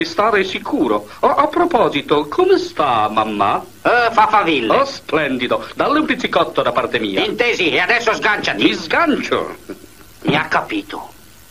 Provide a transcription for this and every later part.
Stare sicuro. A proposito, come sta mamma? Fa faville. Oh, splendido. Dalle un pizzicotto da parte mia. Intesi, e adesso sganciati. Mi sgancio. Mi ha capito.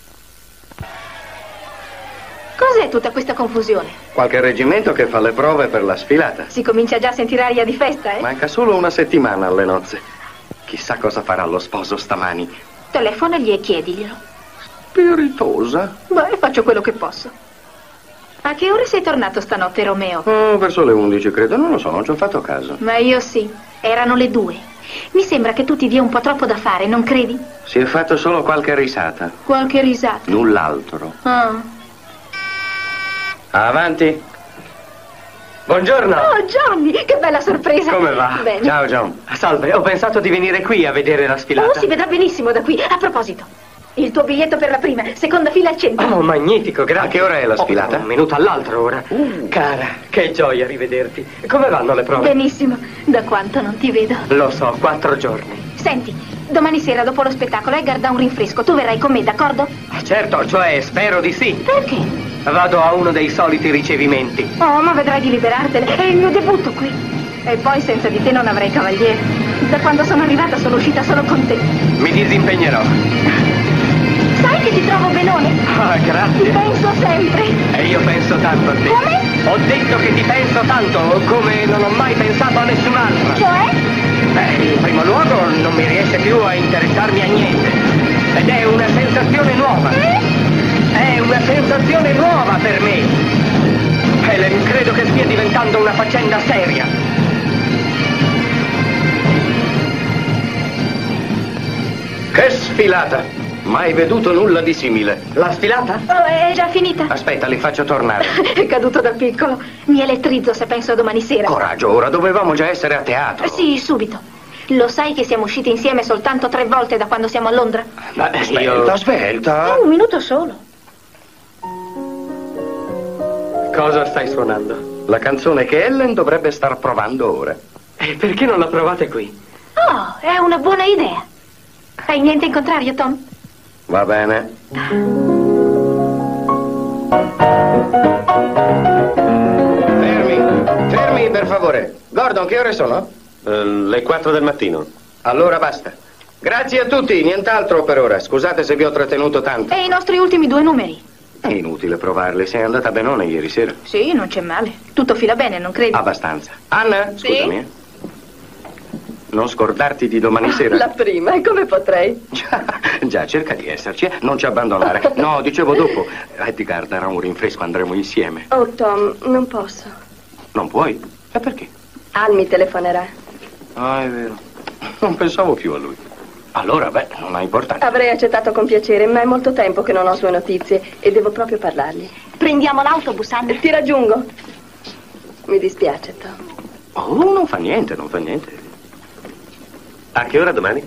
Cos'è tutta questa confusione? Qualche reggimento che fa le prove per la sfilata. Si comincia già a sentire aria di festa, eh? Manca solo una settimana alle nozze. Chissà cosa farà lo sposo stamani. Telefonagli e chiediglielo. Spiritosa. Beh, faccio quello che posso. A che ora sei tornato stanotte, Romeo? Oh, verso le 11, credo. Non lo so, non ci ho fatto caso. Ma io sì. Erano le 2. Mi sembra che tu ti dia un po' troppo da fare, non credi? Si è fatto solo qualche risata. Qualche risata. Null'altro. Ah. Avanti. Buongiorno. Oh, Johnny, che bella sorpresa. Come va? Bene. Ciao, John. Salve, ho pensato di venire qui a vedere la sfilata. Oh, si vedrà benissimo da qui. A proposito, il tuo biglietto per la prima, seconda fila al centro. Oh, magnifico, grazie. A che ora è la sfilata? Un minuto all'altro ora. Cara, che gioia rivederti. Come vanno le prove? Benissimo. Da quanto non ti vedo? Lo so, 4 giorni. Senti, domani sera dopo lo spettacolo Edgar dà un rinfresco. Tu verrai con me, d'accordo? Certo, cioè, spero di sì. Perché? Vado a uno dei soliti ricevimenti. Oh, ma vedrai di liberartene. È il mio debutto qui. E poi senza di te non avrei cavaliere. Da quando sono arrivata sono uscita solo con te. Mi disimpegnerò. Sai che ti trovo benone? Ah, Ti grazie. penso sempre. E io penso tanto a te. Come? Ho detto che ti penso tanto, come non ho mai pensato a nessun'altra. Cioè? In primo luogo non mi riesce più a interessarmi a niente. Ed è una sensazione nuova. È una sensazione nuova per me. Helen, credo che stia diventando una faccenda seria. Che sfilata! Mai veduto nulla di simile. La sfilata? Oh, è già finita. Aspetta, li faccio tornare. È caduto da piccolo. Mi elettrizzo se penso a domani sera. Coraggio, ora dovevamo già essere a teatro. Sì, subito. Lo sai che siamo usciti insieme soltanto 3 volte da quando siamo a Londra? Ma svelta. Un minuto solo. Cosa stai suonando? La canzone che Ellen dovrebbe star provando ora. E perché non la provate qui? Oh, è una buona idea. Hai niente in contrario, Tom? Va bene. Fermi, per favore. Gordon, che ore sono? Le 4 del mattino. Allora basta. Grazie a tutti, nient'altro per ora. Scusate se vi ho trattenuto tanto. E i nostri ultimi 2 numeri? È inutile provarli, sei andata benone ieri sera. Sì, non c'è male. Tutto fila bene, non credi? Abbastanza. Anna, Sì? scusami. Non scordarti di domani sera. La prima, e come potrei? Già, cerca di esserci, eh? Non ci abbandonare. No, dicevo dopo. Edgar darà un rinfresco, andremo insieme. Oh, Tom, non posso. Non puoi? E perché? Al mi telefonerà. Ah, è vero. Non pensavo più a lui. Allora, beh, non ha importanza. Avrei accettato con piacere, ma è molto tempo che non ho sue notizie e devo proprio parlargli. Prendiamo l'autobus, Anna. Ti raggiungo. Mi dispiace, Tom. Oh, non fa niente, non fa niente. A che ora domani?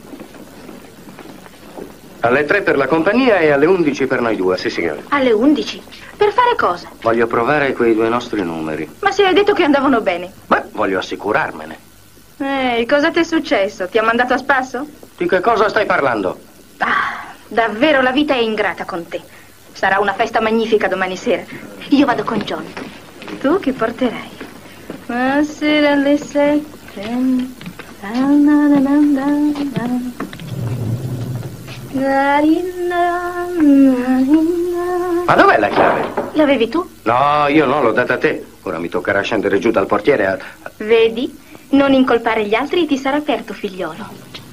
Alle 3 per la compagnia e alle 11 per noi due. Sì, signore. Alle 11? Per fare cosa? Voglio provare quei 2 nostri numeri. Ma se hai detto che andavano bene. Beh, voglio assicurarmene. Ehi, cosa ti è successo? Ti ha mandato a spasso? Di che cosa stai parlando? Ah, davvero la vita è ingrata con te. Sarà una festa magnifica domani sera. Io vado con John. Tu che porterai? Ma sera alle 7. Ma dov'è la chiave? L'avevi tu? No, io non l'ho data a te. Ora mi toccherà scendere giù dal portiere a... Vedi? Non incolpare gli altri e ti sarà aperto, figliolo.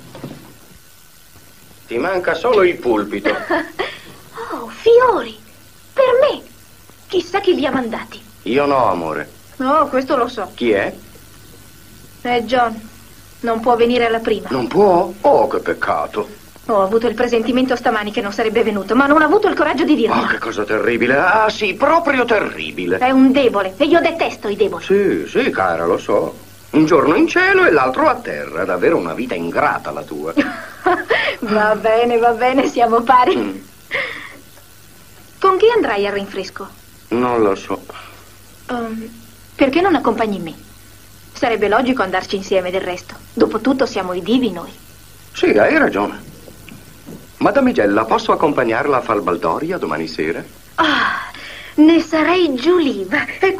Ti manca solo il pulpito. Oh, fiori! Per me! Chissà chi li ha mandati. Io no, amore. Oh, questo lo so. Chi è? È John. Non può venire alla prima. Non può? Oh, che peccato. Ho avuto il presentimento stamani che non sarebbe venuto, ma non ho avuto il coraggio di dirlo. Oh, che cosa terribile. Ah, sì, proprio terribile. È un debole e io detesto i deboli. Sì, cara, lo so. Un giorno in cielo e l'altro a terra. Davvero una vita ingrata la tua. Va bene, siamo pari. Con chi andrai al rinfresco? Non lo so. Perché non accompagni me? Sarebbe logico andarci insieme del resto. Dopotutto siamo i divi noi. Sì, hai ragione. Madamigella, posso accompagnarla a Falbaldoria domani sera? Ah, Ne sarei giuliva. È